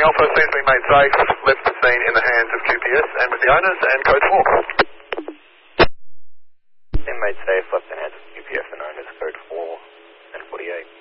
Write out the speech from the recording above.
Alpha seems to be made safe, left the scene in the hands of QPS and with the owners, and code 4. Been made safe, left in hands of QPS and owners, code 4 and 48.